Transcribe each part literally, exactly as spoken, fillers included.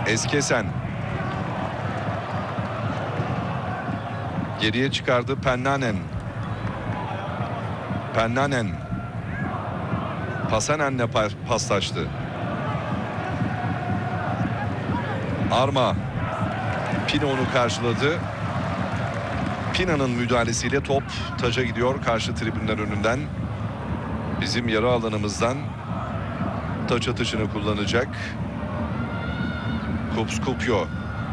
Eskesen. Geriye çıkardı Pennanen. Pennanen. Pasanen'le paslaştı. Arma. Pina onu karşıladı. Pina'nın müdahalesiyle top taca gidiyor karşı tribünler önünden. Bizim yarı alanımızdan taç atışını kullanacak Kupskupyo.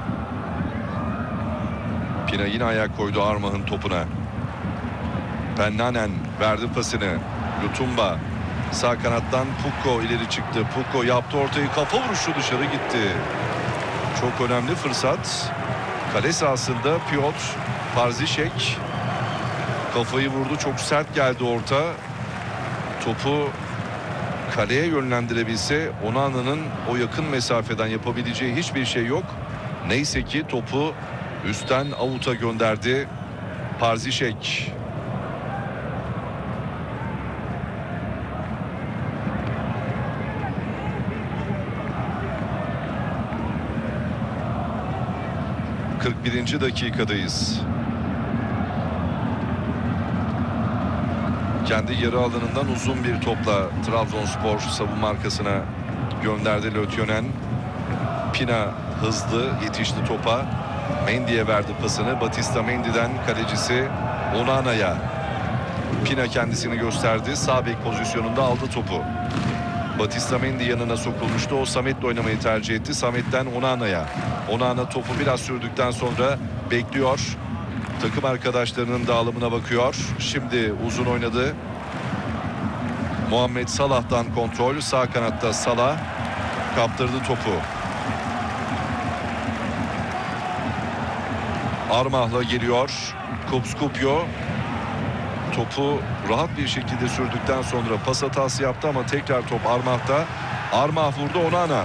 Pina yine ayak koydu Armah'ın topuna. Pennanen verdi pasını. Lutumba sağ kanattan Pukko ileri çıktı. Pukko yaptı ortayı, kafa vuruşu dışarı gitti. Çok önemli fırsat. Kale sahasında Piotr Parzişek kafayı vurdu. Çok sert geldi orta. Topu kaleye yönlendirebilse Onana'nın o yakın mesafeden yapabileceği hiçbir şey yok. Neyse ki topu üstten avuta gönderdi Parzişek. kırk birinci dakikadayız. Kendi yarı alanından uzun bir topla Trabzonspor savunma arkasına gönderdi Lötjönen. Pina hızlı yetişti topa. Mendy'ye verdi pasını. Batista Mendy'den kalecisi Onana'ya. Pina kendisini gösterdi. Sağ bek pozisyonunda aldı topu. Batista Mendy yanına sokulmuştu. O Samet'le oynamayı tercih etti. Samet'ten Onana'ya. Onana topu biraz sürdükten sonra bekliyor. Takım arkadaşlarının dağılımına bakıyor. Şimdi uzun oynadı. Muhammed Salah'tan kontrol. Sağ kanatta Salah kaptırdı topu. Armah'la geliyor. Kupskupyo topu rahat bir şekilde sürdükten sonra pas hatası yaptı ama tekrar top Armah'ta. Armah vurdu Onana.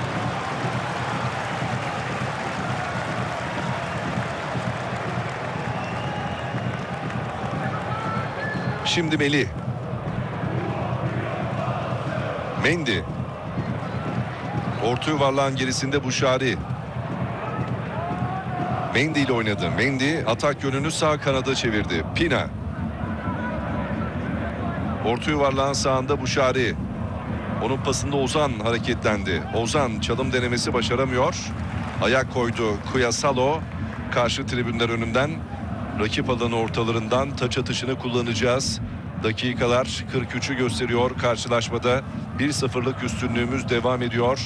Şimdi Melih. Mendy. Orta yuvarlağın gerisinde Buşari. Mendy ile oynadı. Mendy atak yönünü sağ kanada çevirdi. Pina. Orta yuvarlağın sağında Buşari. Onun pasında Ozan hareketlendi. Ozan çalım denemesi başaramıyor. Ayak koydu Kuyasalo. Karşı tribünler önünden. Rakip alanı ortalarından taç atışını kullanacağız. Dakikalar kırk üçü gösteriyor karşılaşmada. bir sıfırlık üstünlüğümüz devam ediyor.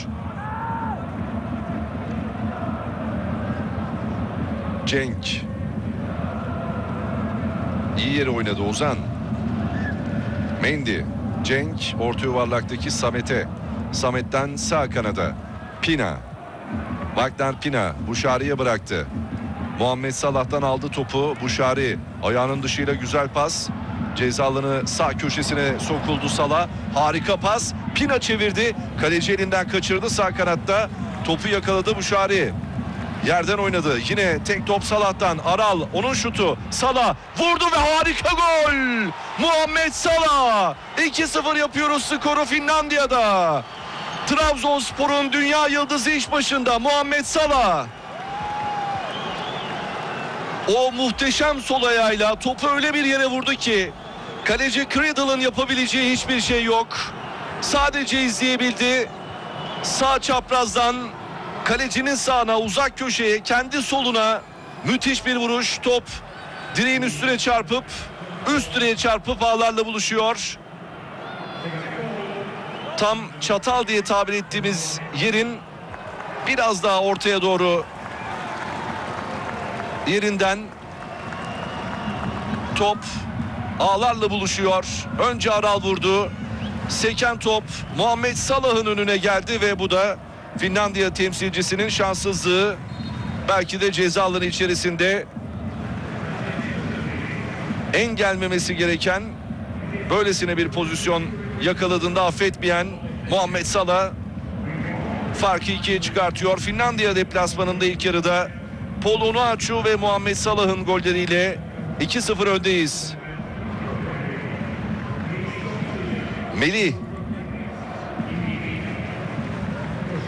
Cenk. İyi yere oynadı Ozan. Mendy. Cenk orta yuvarlaktaki Samet'e. Samet'ten sağ kanada. Pina. Wagner Pina. Buşari'ye bıraktı. Muhammed Salah'tan aldı topu. Buşari ayağının dışıyla güzel pas. Ceza alanı sağ köşesine sokuldu Salah. Harika pas. Pina çevirdi. Kaleci elinden kaçırdı sağ kanatta. Topu yakaladı Buşari. Yerden oynadı. Yine tek top Salah'tan. Aral onun şutu. Salah vurdu ve harika gol. Muhammed Salah. iki sıfır yapıyoruz skoru Finlandiya'da. Trabzonspor'un dünya yıldızı iş başında Muhammed Salah. O muhteşem sol ayağıyla topu öyle bir yere vurdu ki kaleci Cradle'ın yapabileceği hiçbir şey yok. Sadece izleyebildi. Sağ çaprazdan kalecinin sağına, uzak köşeye, kendi soluna müthiş bir vuruş. Top direğin üstüne çarpıp üst direğe çarpıp ağlarla buluşuyor. Tam çatal diye tabir ettiğimiz yerin biraz daha ortaya doğru yerinden top ağlarla buluşuyor. Önce Aral vurdu. Seken top Muhammed Salah'ın önüne geldi ve bu da Finlandiya temsilcisinin şanssızlığı. Belki de ceza alanı içerisinde en gelmemesi gereken böylesine bir pozisyon yakaladığında affetmeyen Muhammed Salah farkı ikiye çıkartıyor. Finlandiya deplasmanında ilk yarıda Paul Onuachu ve Muhammed Salah'ın golleriyle iki sıfır öndeyiz. Melih